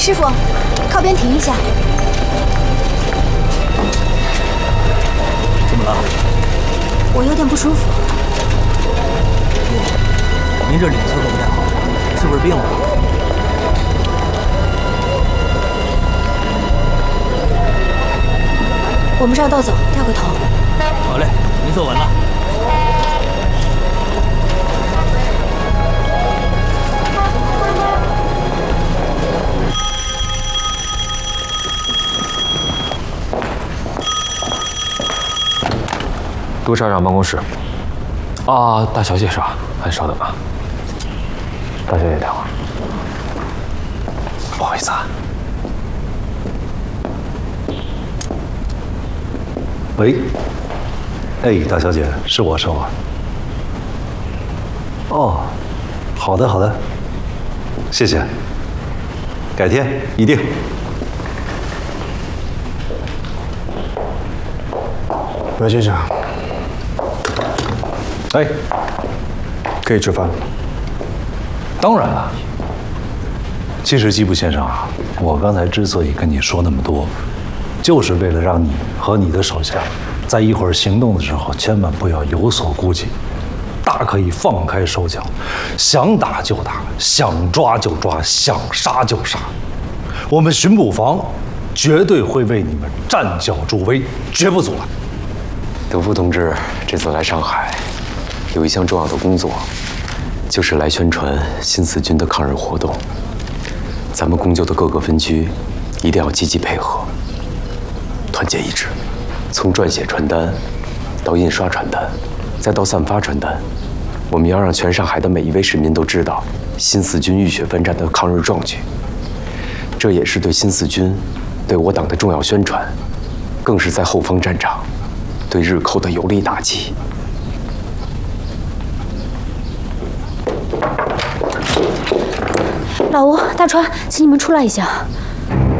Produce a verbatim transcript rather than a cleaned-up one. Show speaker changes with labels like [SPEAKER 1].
[SPEAKER 1] 师傅，靠边停一下。
[SPEAKER 2] 怎么了？
[SPEAKER 1] 我有点不舒服。
[SPEAKER 2] 您这脸色都不太好，是不是病了？
[SPEAKER 1] 我们绕道走，掉个头。
[SPEAKER 2] 好嘞，您坐稳了。
[SPEAKER 3] 督察长办公室。啊，大小姐是吧？哎，稍等啊。大小姐电话。不好意思啊。
[SPEAKER 4] 喂。哎，大小姐，是我，是我。哦，好的，好的。谢谢。改天一定。
[SPEAKER 5] 韦局长，
[SPEAKER 4] 哎，
[SPEAKER 5] 可以吃饭了。
[SPEAKER 4] 当然了。其实季布先生啊，我刚才之所以跟你说那么多，就是为了让你和你的手下，在一会儿行动的时候，千万不要有所顾忌，大可以放开手脚，想打就打，想抓就抓，想杀就杀。我们巡捕房绝对会为你们站脚助威，绝不阻拦。
[SPEAKER 3] 德福同志这次来上海，有一项重要的工作，就是来宣传新四军的抗日活动。咱们共救的各个分区一定要积极配合，团结一致。从撰写传单，到印刷传单，再到散发传单，我们要让全上海的每一位市民都知道新四军浴血奋战的抗日壮举。这也是对新四军、对我党的重要宣传，更是在后方战场。 对日寇的有力打击。
[SPEAKER 1] 老吴、大川，请你们出来一下。